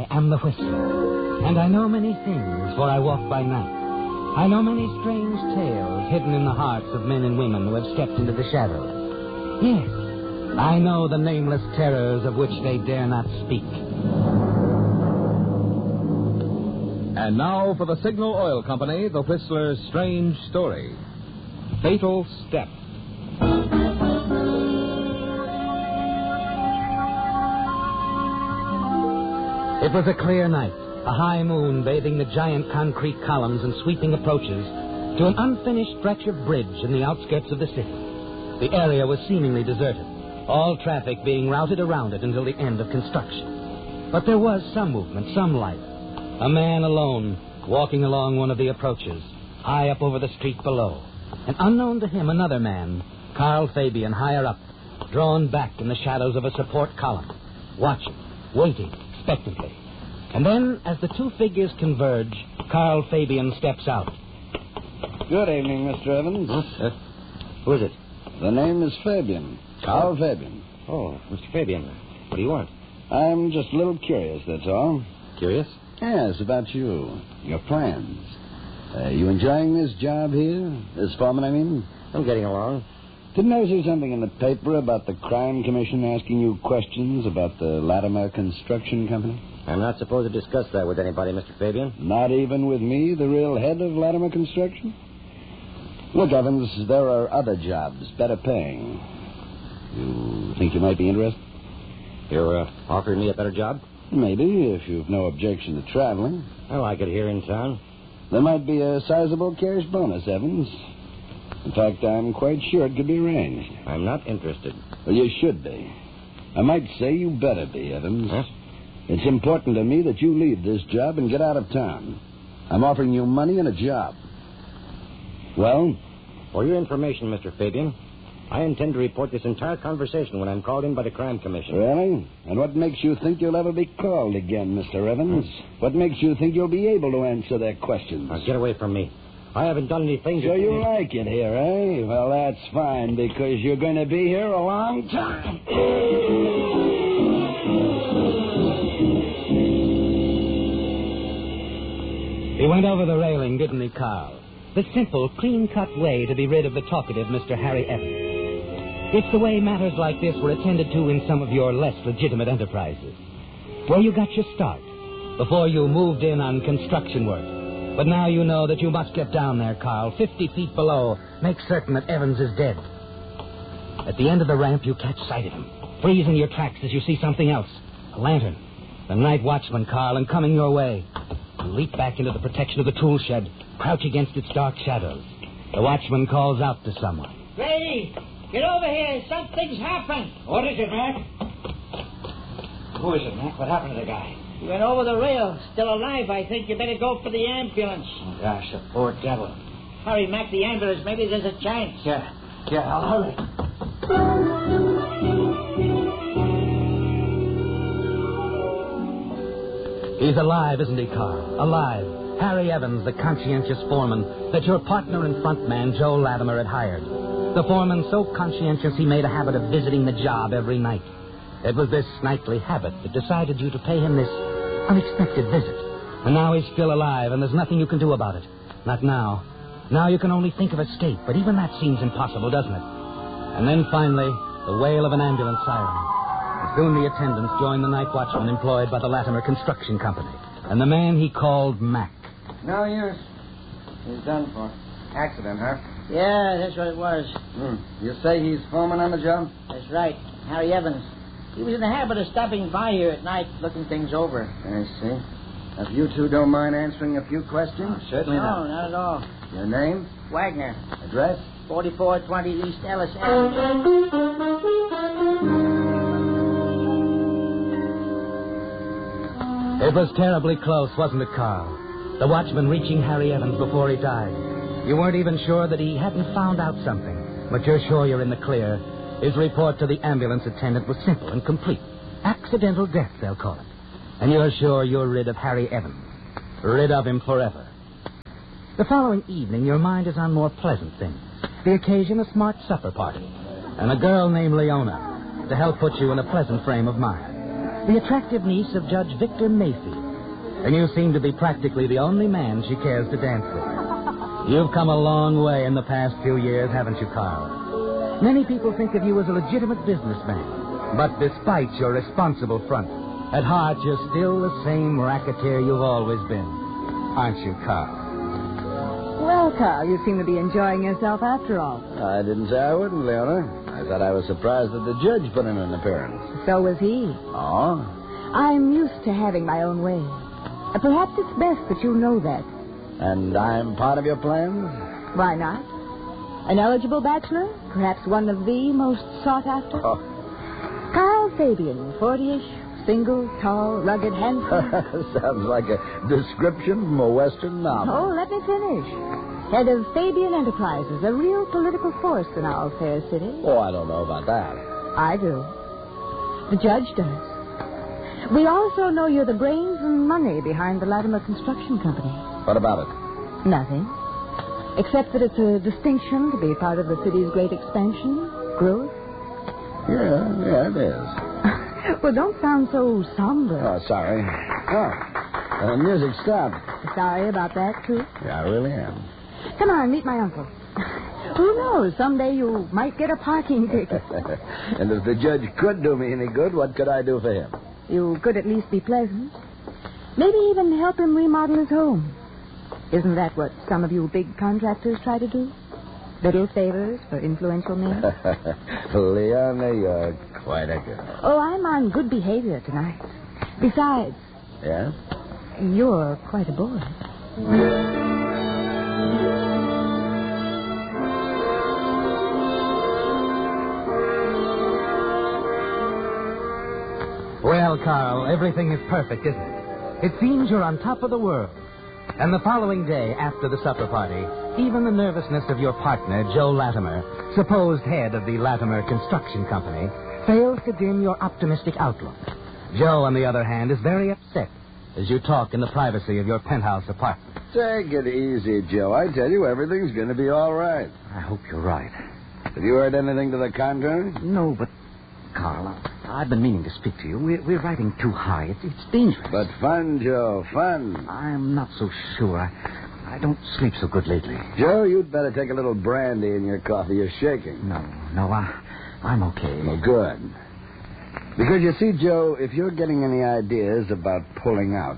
I am the Whistler, and I know many things, for I walk by night. I know many strange tales hidden in the hearts of men and women who have stepped into the shadows. Yes, I know the nameless terrors of which they dare not speak. And now for the Signal Oil Company, the Whistler's strange story. Fatal Step. It was a clear night, a high moon bathing the giant concrete columns and sweeping approaches to an unfinished stretch of bridge in the outskirts of the city. The area was seemingly deserted, all traffic being routed around it until the end of construction. But there was some movement, some life. A man alone, walking along one of the approaches, high up over the street below. And unknown to him, another man, Carl Fabian, higher up, drawn back in the shadows of a support column, watching, waiting, expectantly. And then, as the two figures converge, Carl Fabian steps out. Good evening, Mr. Evans. Who is it? The name is Fabian. Carl Fabian. Oh, Mr. Fabian. What do you want? I'm just a little curious, that's all. Curious? Yes, about you. Your plans. You enjoying this job here? This foreman, I mean? I'm getting along. Didn't I see something in the paper about the Crime Commission asking you questions about the Latimer Construction Company? I'm not supposed to discuss that with anybody, Mr. Fabian. Not even with me, the real head of Latimer Construction? Look, Evans, there are other jobs, better paying. You think you might be interested? You're offering me a better job? Maybe, if you've no objection to traveling. I like it here in town. There might be a sizable cash bonus, Evans. In fact, I'm quite sure it could be arranged. I'm not interested. Well, you should be. I might say you better be, Evans. Huh? It's important to me that you leave this job and get out of town. I'm offering you money and a job. Well? For your information, Mr. Fabian, I intend to report this entire conversation when I'm called in by the Crime Commission. Really? And what makes you think you'll ever be called again, Mr. Evans? What makes you think you'll be able to answer their questions? Now, get away from me. I haven't done anything to... So you like it here, eh? Well, that's fine, because you're going to be here a long time. He went over the railing, didn't he, Carl? The simple, clean-cut way to be rid of the talkative Mr. Harry Evans. It's the way matters like this were attended to in some of your less legitimate enterprises, where you got your start before you moved in on construction work. But now you know that you must get down there, Carl, 50 feet below. Make certain that Evans is dead. At the end of the ramp, you catch sight of him, freeze in your tracks as you see something else. A lantern. The night watchman, Carl, and coming your way. You leap back into the protection of the tool shed, crouch against its dark shadows. The watchman calls out to someone. Grady, get over here. Something's happened. What is it, Mac? Who is it, Mac? What happened to the guy? He went over the rail. Still alive, I think. You better go for the ambulance. Oh, gosh, the poor devil. Hurry, Mac, the ambulance. Maybe there's a chance. Yeah, I'll hurry. He's alive, isn't he, Carl? Alive. Harry Evans, the conscientious foreman that your partner and frontman, Joe Latimer, had hired. The foreman so conscientious he made a habit of visiting the job every night. It was this nightly habit that decided you to pay him this unexpected visit. And now he's still alive, and there's nothing you can do about it. Not now. Now you can only think of escape, but even that seems impossible, doesn't it? And then finally, the wail of an ambulance siren. And soon the attendants joined the night watchman employed by the Latimer Construction Company, and the man he called Mac. No use. He's done for. Accident, huh? Yeah, that's what it was. You say he's foreman on the job? That's right. Harry Evans. He was in the habit of stopping by here at night, looking things over. I see. If you two don't mind answering a few questions? Certainly No, not at all. Your name? Wagner. Address? 4420 East Ellis Avenue. It was terribly close, wasn't it, Carl? The watchman reaching Harry Evans before he died. You weren't even sure that he hadn't found out something, but you're sure you're in the clear. His report to the ambulance attendant was simple and complete. Accidental death, they'll call it. And you're sure you're rid of Harry Evans. Rid of him forever. The following evening, your mind is on more pleasant things. The occasion, a smart supper party. And a girl named Leona to help put you in a pleasant frame of mind. the attractive niece of Judge Victor Macy. And you seem to be practically the only man she cares to dance with. You've come a long way in the past few years, haven't you, Carl? Many people think of you as a legitimate businessman. But despite your responsible front, at heart you're still the same racketeer you've always been. Aren't you, Carl? Well, Carl, you seem to be enjoying yourself after all. I didn't say I wouldn't, Leona. I thought I was surprised that the judge put in an appearance. So was he. Oh? I'm used to having my own way. Perhaps it's best that you know that. And I'm part of your plans? Why not? An eligible bachelor? Perhaps one of the most sought after? Oh. Carl Fabian, 40-ish, single, tall, rugged, handsome. Sounds like a description from a Western novel. Oh, let me finish. Head of Fabian Enterprises, a real political force in our fair city. Oh, I don't know about that. I do. The judge does. We also know you're the brains and money behind the Latimer Construction Company. What about it? Nothing. Except that it's a distinction to be part of the city's great expansion, growth. Yeah, it is. Well, don't sound so somber. Oh, sorry. Oh, the music stopped. Sorry about that, too. Yeah, I really am. Come on, meet my uncle. Who knows? Someday you might get a parking ticket. And if the judge could do me any good, what could I do for him? You could at least be pleasant. Maybe even help him remodel his home. Isn't that what some of you big contractors try to do? Little favors for influential men? Leona, you're quite a girl. Oh, I'm on good behavior tonight. Besides... Yeah? You're quite a boy. Well, Carl, everything is perfect, isn't it? It seems you're on top of the world. And the following day, after the supper party, even the nervousness of your partner, Joe Latimer, supposed head of the Latimer Construction Company, fails to dim your optimistic outlook. Joe, on the other hand, is very upset as you talk in the privacy of your penthouse apartment. Take it easy, Joe. I tell you, everything's going to be all right. I hope you're right. Have you heard anything to the contrary? No, but, Carl, I've been meaning to speak to you. We're riding too high. It's dangerous. But fun, Joe, fun. I'm not so sure. I don't sleep so good lately. Joe, you'd better take a little brandy in your coffee. You're shaking. No, I'm okay. Well, good. Because you see, Joe, if you're getting any ideas about pulling out...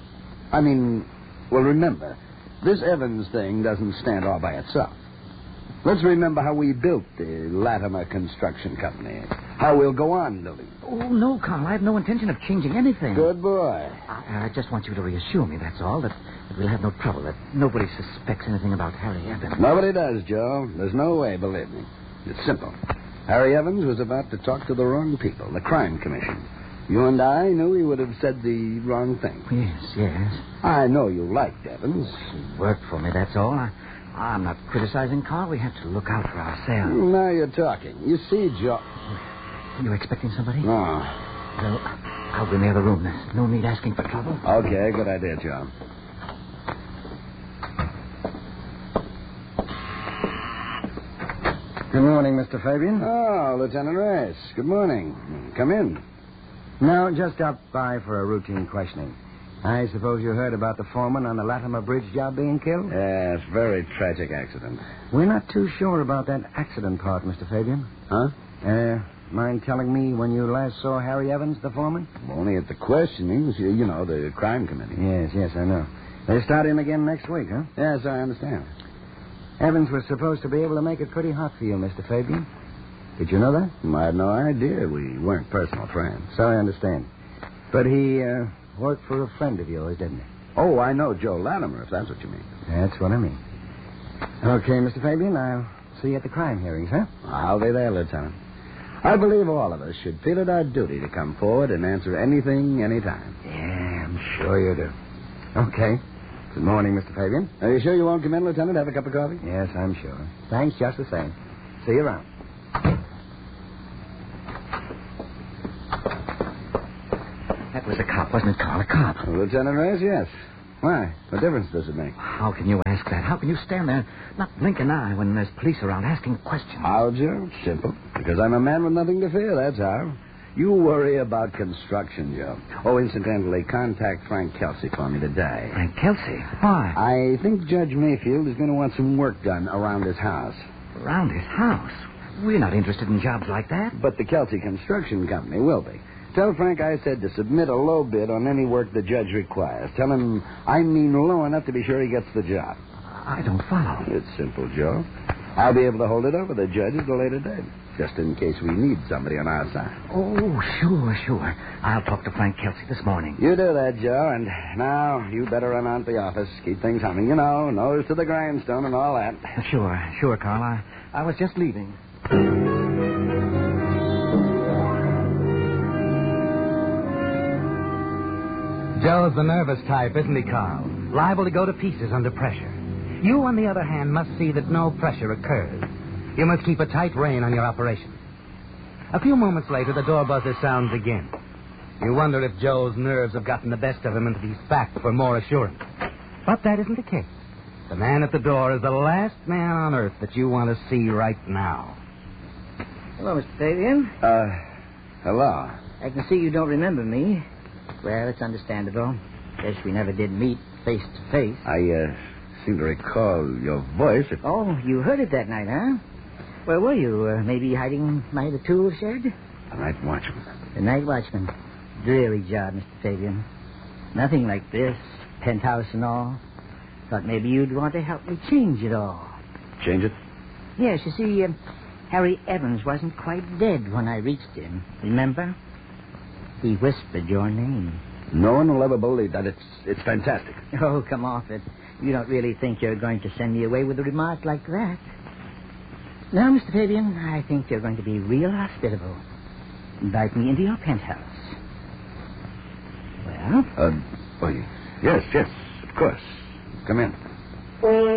remember, this Evans thing doesn't stand all by itself. Let's remember how we built the Latimer Construction Company. How we'll go on building. Oh, no, Carl. I have no intention of changing anything. Good boy. I just want you to reassure me, that's all, that we'll have no trouble, that nobody suspects anything about Harry Evans. Nobody does, Joe. There's no way, believe me. It's simple. Harry Evans was about to talk to the wrong people, the Crime Commission. You and I knew he would have said the wrong thing. Yes. I know you liked Evans. He worked for me, that's all. I'm not criticizing Carl. We have to look out for ourselves. Now you're talking. You see, Joe... Are you expecting somebody? No. Well, I'll go in the other room. There's no need asking for trouble. Okay, good idea, Joe. Good morning, Mr. Fabian. Oh, Lieutenant Rice. Good morning. Come in. No, just stopped by for a routine questioning. I suppose you heard about the foreman on the Latimer Bridge job being killed? Yes, very tragic accident. We're not too sure about that accident part, Mr. Fabian. Huh? Mind telling me when you last saw Harry Evans, the foreman? Only at the questionings, you know, the crime committee. Yes, I know. They start in again next week, huh? Yes, I understand. Evans was supposed to be able to make it pretty hot for you, Mr. Fabian. Did you know that? I had no idea. We weren't personal friends. So I understand. But he worked for a friend of yours, didn't he? Oh, I know Joe Latimer, if that's what you mean. That's what I mean. Okay, Mr. Fabian, I'll see you at the crime hearings, huh? I'll be there, Lieutenant. I believe all of us should feel it our duty to come forward and answer anything, anytime. Yeah, I'm sure you do. Okay. Good morning, Mr. Fabian. Are you sure you won't come in, Lieutenant? Have a cup of coffee? Yes, I'm sure. Thanks just the same. See you around. That was a cop, wasn't it, Carl? A cop. Well, Lieutenant Reyes, yes. Why? What difference does it make? How can you ask that? How can you stand there, not blink an eye when there's police around asking questions? How, Joe? Simple. Because I'm a man with nothing to fear, that's how. You worry about construction, Joe. Oh, incidentally, contact Frank Kelsey for me today. Frank Kelsey? Why? I think Judge Mayfield is going to want some work done around his house. Around his house? We're not interested in jobs like that. But the Kelsey Construction Company will be. Tell Frank I said to submit a low bid on any work the judge requires. Tell him I mean low enough to be sure he gets the job. I don't follow. It's simple, Joe. I'll be able to hold it over the judge at a later date, just in case we need somebody on our side. Oh, sure. I'll talk to Frank Kelsey this morning. You do that, Joe, and now you better run on to the office. Keep things humming, you know, nose to the grindstone and all that. Sure, Carl. I was just leaving. Joe's the nervous type, isn't he, Carl? Liable to go to pieces under pressure. You, on the other hand, must see that no pressure occurs. You must keep a tight rein on your operation. A few moments later, the door buzzer sounds again. You wonder if Joe's nerves have gotten the best of him and if he's back for more assurance. But that isn't the case. The man at the door is the last man on earth that you want to see right now. Hello, Mr. Fabian. Hello. I can see you don't remember me. Well, it's understandable. Guess we never did meet face to face. I seem to recall your voice. Oh, you heard it that night, huh? Where were you? Maybe hiding by the tool shed? The night watchman. The night watchman. Dreary job, Mr. Fabian. Nothing like this. Penthouse and all. Thought maybe you'd want to help me change it all. Change it? Yes, you see, Harry Evans wasn't quite dead when I reached him. Remember? He whispered your name. No one will ever believe that. It's fantastic. Oh, come off it. You don't really think you're going to send me away with a remark like that. Now, Mr. Fabian, I think you're going to be real hospitable. Invite me into your penthouse. Well? Yes, of course. Come in.